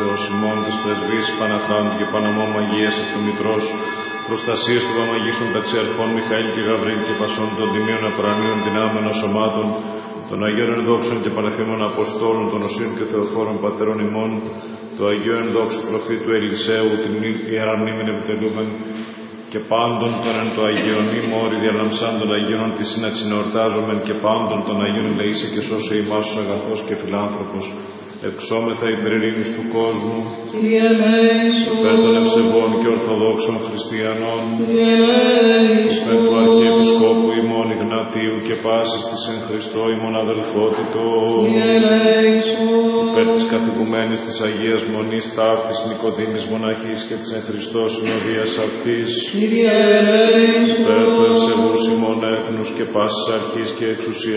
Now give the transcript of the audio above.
Θεός ημών, της πρεσβείας Παναχράντου και Παναμών Μαγείας εκ του Μητρός, προστασίας του Παμαγίστων Ταξιαρχών Μιχαήλ και Γαβρίλ και Πασών των Τιμίων Απρανίων δυνάμενων σωμάτων, των Αγίων Ενδόξων και Πανεφήμων Αποστόλων, των Οσίων και Θεοφόρων Πατέρων ημών, του Αγίου Ενδόξου Προφήτου Ελισαίου, την Ιερά Μνήμην επιτελούμεν, και πάντων των εν το Αγιονή μόρι διαλαμψάν των Αγίων της σύναξιν εορτάζομεν, και πάντων των Αγίων ελεήσε και σώσε ημάς ως αγαθός και φιλάνθρωπος, εξόμεθα υπέρ ειρήνης του κόσμου, υπέρ των ευσεβών και ορθοδόξων χριστιανών, υπέρ του Αρχιεπισκόπου ημών Ιγνατίου και πάσης της εν Χριστώ ημών αδελφότητος, υπέρ της καθηγουμένης της Αγίας Μονής Ταύτης Νικοδήμης Μοναχής και της εν Χριστώ συνοδείας αυτής, υπέρ του ευσεβούς ημών έθνους και πάσης αρχής και εξουσίας